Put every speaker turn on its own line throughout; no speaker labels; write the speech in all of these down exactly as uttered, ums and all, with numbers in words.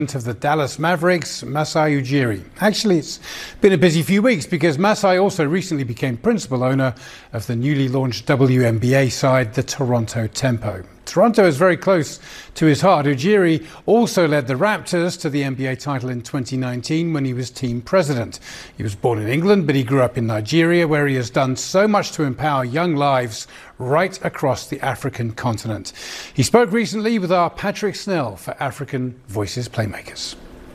Of the Dallas Mavericks, Masai Ujiri. Actually, it's been a busy few weeks because Masai also recently became principal owner of the newly launched W N B A side, the Toronto Tempo. Toronto is very close to his heart. Ujiri also led the Raptors to the N B A title in twenty nineteen when he was team president. He was born in England, but he grew up in Nigeria, where he has done so much to empower young lives right across the African continent. He spoke recently with our Patrick Snell for African Voices Playmakers.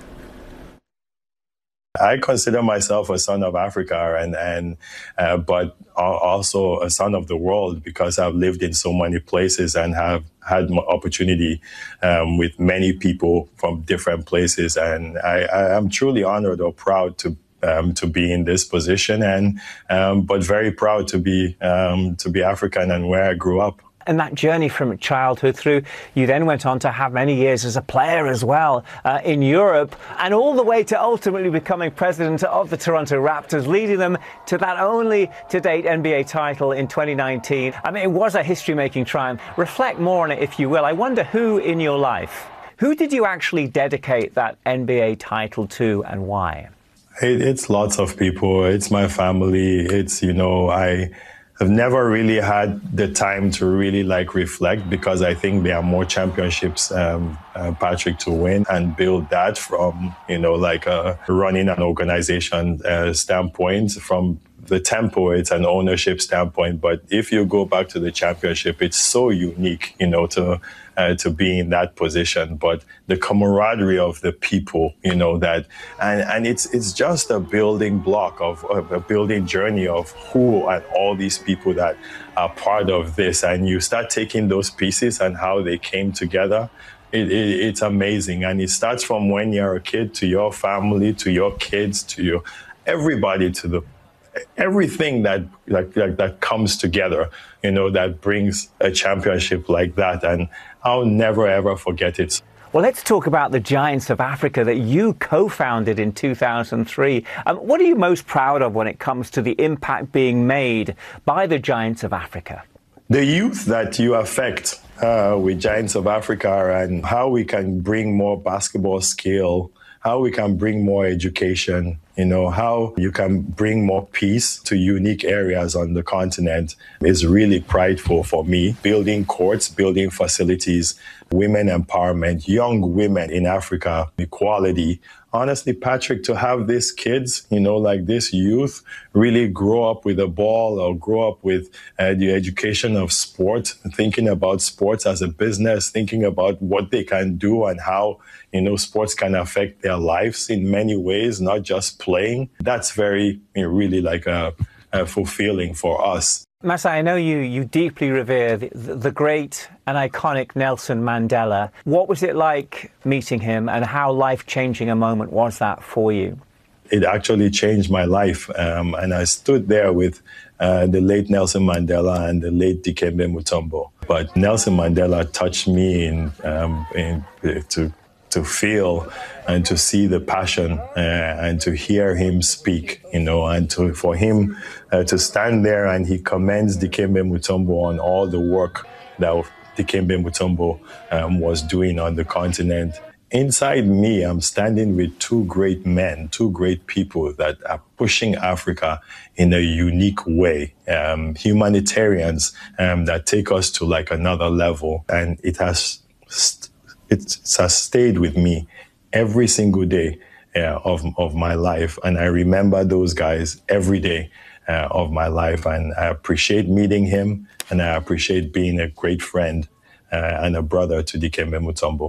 I consider myself a son of Africa, and and uh, but also a son of the world because I've lived in so many places and have had opportunity um, with many people from different places, and I, I am truly honored or proud to um, to be in this position, and um, but very proud to be um, to be African and where I grew up.
And that journey from childhood through, you then went on to have many years as a player as well uh, in Europe, and all the way to ultimately becoming president of the Toronto Raptors, leading them to that only to date N B A title in twenty nineteen. I mean, it was a history-making triumph. Reflect more on it, if you will. I wonder who in your life, who did you actually dedicate that N B A title to and why?
It, it's lots of people. It's my family. It's, you know, I... I've never really had the time to really like reflect because I think there are more championships, um, uh, Patrick, to win and build that from, you know, like a running an organization uh, standpoint. From the Tempo, it's an ownership standpoint. But if you go back to the championship, it's so unique, you know, to uh, to be in that position. But the camaraderie of the people, you know, that and, and it's it's just a building block of, of a building journey of who and all these people that are part of this. And you start taking those pieces and how they came together. It, it, it's amazing. And it starts from when you're a kid to your family, to your kids, to your everybody, to the everything that like, like that comes together, you know, that brings a championship like that. And I'll never, ever forget it.
Well, let's talk about the Giants of Africa that you co-founded in two thousand three. Um, what are you most proud of when it comes to the impact being made by the Giants of Africa?
The youth that you affect uh, with Giants of Africa, and how we can bring more basketball skill, how we can bring more education, you know, how you can bring more peace to unique areas on the continent is really prideful for me. Building courts, building facilities, women empowerment, young women in Africa, equality. Honestly, Patrick, to have these kids, you know, like this youth really grow up with a ball or grow up with uh, the education of sport, thinking about sports as a business, thinking about what they can do and how, you know, sports can affect their lives in many ways, not just playing. That's very, you know, really like a, a fulfilling for us.
Masai, I know you, you deeply revere the, the great and iconic Nelson Mandela. What was it like meeting him, and how life-changing a moment was that for you?
It actually changed my life. Um, and I stood there with uh, the late Nelson Mandela and the late Dikembe Mutombo. But Nelson Mandela touched me in, um, in, to to feel and to see the passion uh, and to hear him speak, you know, and to for him uh, to stand there and he commends Dikembe Mutombo on all the work that Dikembe Mutombo um, was doing on the continent. Inside me, I'm standing with two great men, two great people that are pushing Africa in a unique way, um, humanitarians um, that take us to like another level. And it has st- It has stayed with me every single day uh, of, of my life. And I remember those guys every day uh, of my life. And I appreciate meeting him, and I appreciate being a great friend uh, and a brother to Dikembe Mutombo.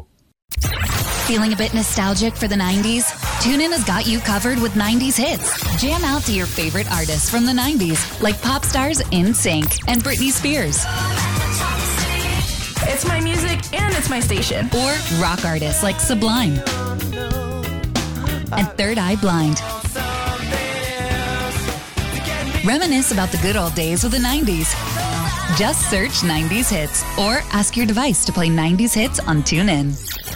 Feeling a bit nostalgic for the nineties? TuneIn has got you covered with nineties hits. Jam out to your favorite artists from the nineties, like pop stars NSYNC and Britney Spears.
It's my music and it's my station.
Or rock artists like Sublime and Third Eye Blind. Reminisce about the good old days of the nineties. Just search nineties hits or ask your device to play nineties hits on TuneIn.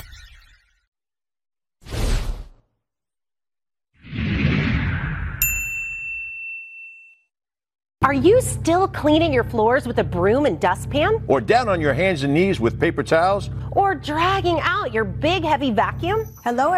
Are you still cleaning your floors with a broom and dustpan?
Or down on your hands and knees with paper towels?
Or dragging out your big heavy vacuum?
Hello,